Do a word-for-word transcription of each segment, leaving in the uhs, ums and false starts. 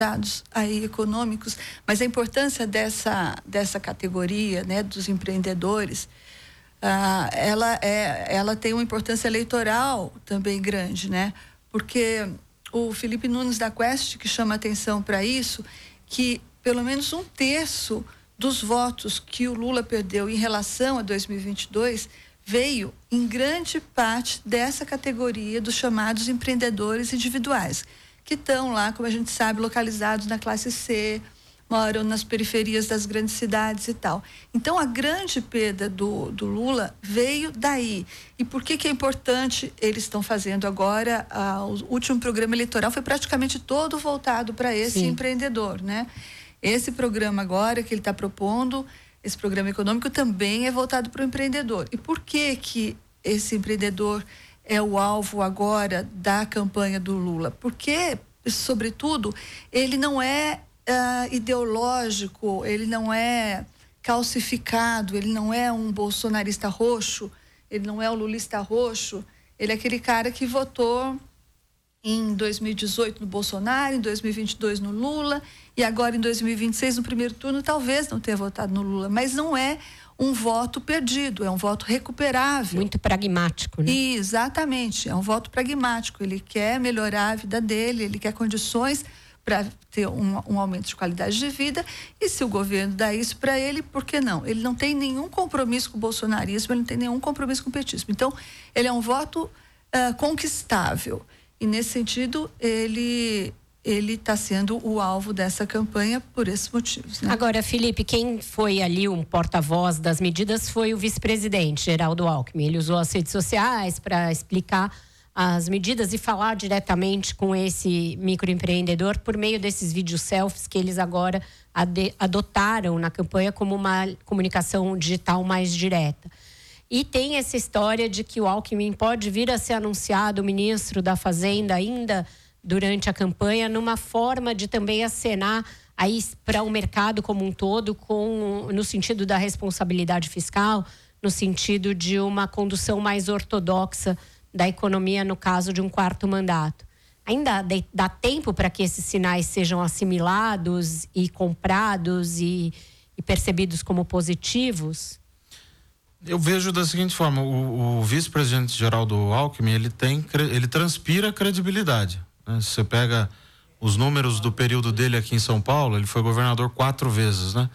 dados aí econômicos, mas a importância dessa, dessa categoria, né, dos empreendedores, ah, ela, é, ela tem uma importância eleitoral também grande, né? Porque o Felipe Nunes da Quest, que chama atenção para isso, que pelo menos um terço dos votos que o Lula perdeu em relação a dois mil e vinte e dois veio em grande parte dessa categoria dos chamados empreendedores individuais, que estão lá, como a gente sabe, localizados na classe C, moram nas periferias das grandes cidades e tal. Então, a grande perda do, do Lula veio daí. E por que que é importante eles estão fazendo agora? Ah, o último programa eleitoral foi praticamente todo voltado para esse Sim. empreendedor, né? Esse programa agora que ele está propondo, esse programa econômico também é voltado para o empreendedor. E por que que esse empreendedor é o alvo agora da campanha do Lula? Porque, sobretudo, ele não é uh, ideológico, ele não é calcificado, ele não é um bolsonarista roxo, ele não é o lulista roxo, ele é aquele cara que votou em dois mil e dezoito no Bolsonaro, em dois mil e vinte e dois no Lula, e agora em dois mil e vinte e seis no primeiro turno talvez não tenha votado no Lula, mas não é um voto perdido, é um voto recuperável. Muito pragmático, né? E, exatamente, é um voto pragmático, ele quer melhorar a vida dele, ele quer condições para ter um, um aumento de qualidade de vida, e se o governo dá isso para ele, por que não? Ele não tem nenhum compromisso com o bolsonarismo, ele não tem nenhum compromisso com o petismo, então ele é um voto uh, conquistável. E, nesse sentido, ele ele está sendo o alvo dessa campanha por esses motivos, né? Agora, Felipe, quem foi ali um porta-voz das medidas foi o vice-presidente, Geraldo Alckmin. Ele usou as redes sociais para explicar as medidas e falar diretamente com esse microempreendedor por meio desses vídeos selfies que eles agora ade- adotaram na campanha como uma comunicação digital mais direta. E tem essa história de que o Alckmin pode vir a ser anunciado ministro da Fazenda ainda durante a campanha, numa forma de também acenar aí para o mercado como um todo, com, no sentido da responsabilidade fiscal, no sentido de uma condução mais ortodoxa da economia, no caso de um quarto mandato. Ainda dá tempo para que esses sinais sejam assimilados e comprados e, e percebidos como positivos? Eu vejo da seguinte forma, o, o vice-presidente Geraldo Alckmin, ele tem, ele transpira credibilidade, né? Se você pega os números do período dele aqui em São Paulo, ele foi governador quatro vezes, né?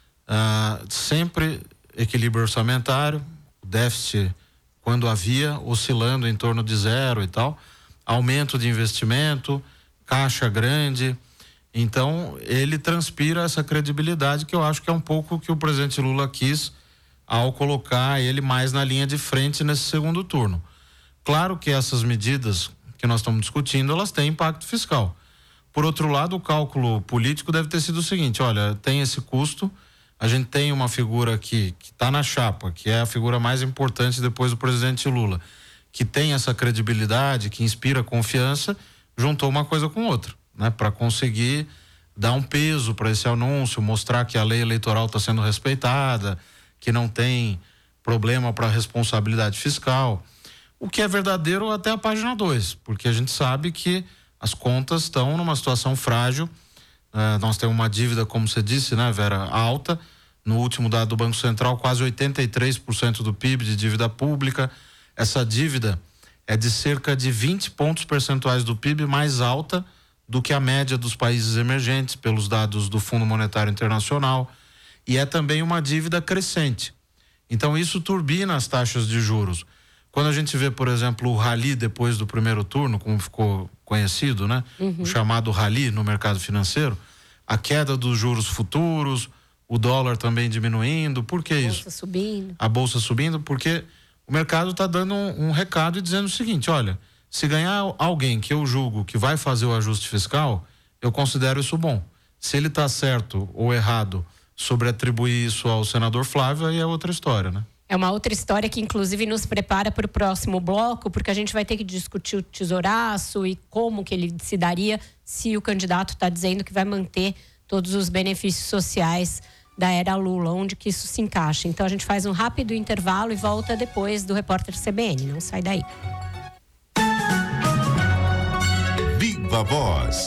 Ah, sempre equilíbrio orçamentário, déficit quando havia, oscilando em torno de zero e tal, aumento de investimento, caixa grande. Então, ele transpira essa credibilidade que eu acho que é um pouco que o presidente Lula quis ao colocar ele mais na linha de frente nesse segundo turno. Claro que essas medidas que nós estamos discutindo, elas têm impacto fiscal. Por outro lado, o cálculo político deve ter sido o seguinte: olha, tem esse custo, a gente tem uma figura aqui que está na chapa, que é a figura mais importante depois do presidente Lula, que tem essa credibilidade, que inspira confiança, juntou uma coisa com outra, né, para conseguir dar um peso para esse anúncio, mostrar que a lei eleitoral está sendo respeitada, que não tem problema para responsabilidade fiscal, o que é verdadeiro até a página dois, porque a gente sabe que as contas estão numa situação frágil. Uh, nós temos uma dívida, como você disse, né, Vera, alta. No último dado do Banco Central, quase oitenta e três por cento do P I B de dívida pública. Essa dívida é de cerca de vinte pontos percentuais do P I B mais alta do que a média dos países emergentes, pelos dados do Fundo Monetário Internacional. E é também uma dívida crescente. Então, isso turbina as taxas de juros. Quando a gente vê, por exemplo, o rally depois do primeiro turno, como ficou conhecido, né? Uhum. O chamado rally no mercado financeiro, a queda dos juros futuros, o dólar também diminuindo. Por que isso? A bolsa subindo. A bolsa subindo, porque o mercado está dando um, um recado e dizendo o seguinte: olha, se ganhar alguém que eu julgo que vai fazer o ajuste fiscal, eu considero isso bom. Se ele está certo ou errado sobre atribuir isso ao senador Flávio, aí é outra história, né? É uma outra história que, inclusive, nos prepara para o próximo bloco, porque a gente vai ter que discutir o tesouraço e como que ele se daria se o candidato está dizendo que vai manter todos os benefícios sociais da era Lula, onde que isso se encaixa. Então, a gente faz um rápido intervalo e volta depois do Repórter C B N. Não sai daí. Viva Voz.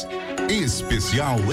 Especial